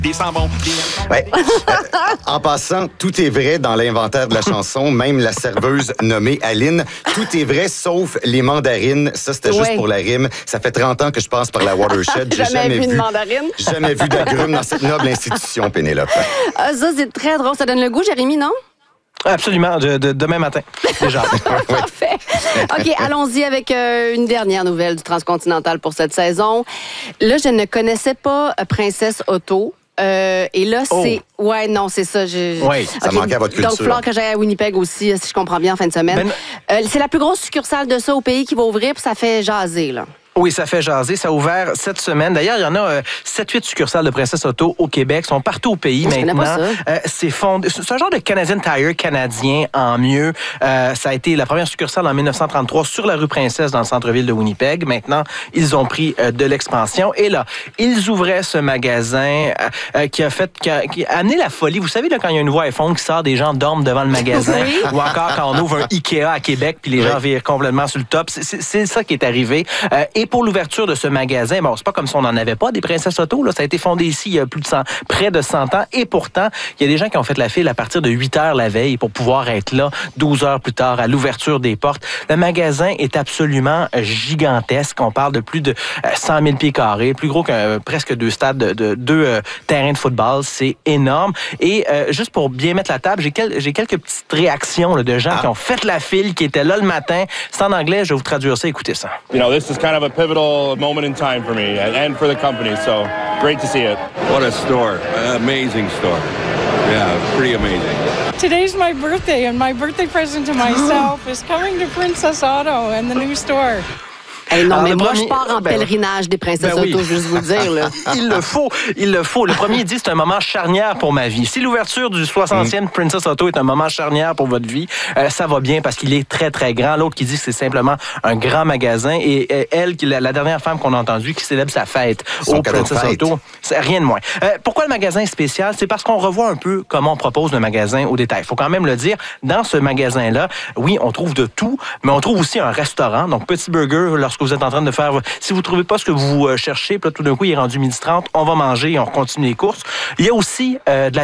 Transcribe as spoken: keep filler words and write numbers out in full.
Des sambons. Ouais. Euh, en passant, tout est vrai dans l'inventaire de la chanson, même la serveuse nommée Aline. Tout est vrai sauf les mandarines. Ça, c'était juste Ouais. pour la rime. Ça fait trente ans que je passe par la Watershed. J'ai Jamais vu une mandarine. Jamais vu d'agrumes dans cette noble institution, Pénélope. Ah, ça, c'est très drôle. Ça donne le goût, Jérémy, non? Absolument, de, de, demain matin, déjà. Parfait. OK, allons-y avec euh, une dernière nouvelle du Transcontinental pour cette saison. Là, je ne connaissais pas euh, Princesse Auto. Euh, et là, Oh. c'est... Ouais, non, c'est ça. Je... Oui, ça OK, manquait à votre culture. Donc, il va falloir que j'aille à Winnipeg aussi, si je comprends bien, en fin de semaine. Ben- Euh, c'est la plus grosse succursale de ça au pays qui va ouvrir, puis ça fait jaser, là. Oui, ça fait jaser. Ça a ouvert cette semaine. D'ailleurs, il y en a euh, sept huit succursales de Princesse Auto au Québec. Ils sont partout au pays Je connais maintenant. pas ça. Euh, c'est fondé... C'est un genre de Canadian Tire canadien en mieux. Euh, ça a été la première succursale en dix-neuf cent trente-trois sur la rue Princesse dans le centre-ville de Winnipeg. Maintenant, ils ont pris euh, de l'expansion. Et là, ils ouvraient ce magasin euh, euh, qui a fait... Qui a, qui a amené la folie. Vous savez, là, quand il y a une voix iPhone qui sort, des gens dorment devant le magasin. Oui. Ou encore quand on ouvre un Ikea à Québec puis les gens virent complètement sur le top. C'est, c'est, c'est ça qui est arrivé. Euh, et pour l'ouverture de ce magasin, bon, c'est pas comme si on n'en avait pas des Princesses Auto, là. Ça a été fondé ici il y a plus de cent, près de cent ans. Et pourtant, il y a des gens qui ont fait la file à partir de huit heures la veille pour pouvoir être là douze heures plus tard à l'ouverture des portes. Le magasin est absolument gigantesque. On parle de plus de cent mille pieds carrés, plus gros que euh, presque deux stades, de, de deux euh, terrains de football. C'est énorme. Et euh, juste pour bien mettre la table, j'ai, quel, j'ai quelques petites réactions là, de gens Ah. qui ont fait la file, qui étaient là le matin. C'est en anglais, je vais vous traduire ça. Écoutez ça. You know, this is kind of a pivotal moment in time for me and for the company, so great to see it. What a store. An amazing store. Yeah, pretty amazing. Today's my birthday, and my birthday present to myself is coming to Princess Auto and the new store. Hey, non, Alors, mais le moi, premier- je pars en ben, pèlerinage des Princesses ben oui. Auto, juste vous le dire, là. Il le faut, il le faut. Le premier dit c'est un moment charnière pour ma vie. Si l'ouverture du soixantième Princess Auto est un moment charnière pour votre vie, euh, ça va bien parce qu'il est très, très grand. L'autre qui dit que c'est simplement un grand magasin. Et euh, elle, qui la, la dernière femme qu'on a entendue, qui célèbre sa fête Son au cadeau de Princess fête. Auto, c'est rien de moins. Euh, pourquoi le magasin est spécial? C'est parce qu'on revoit un peu comment on propose le magasin au détail. Il faut quand même le dire, dans ce magasin-là, oui, on trouve de tout, mais on trouve aussi un restaurant. Donc, petit burger, lorsque vous êtes en train de faire... Si vous trouvez pas ce que vous cherchez, puis là, tout d'un coup, il est rendu midi trente, on va manger et on continue les courses. Il y a aussi euh, de la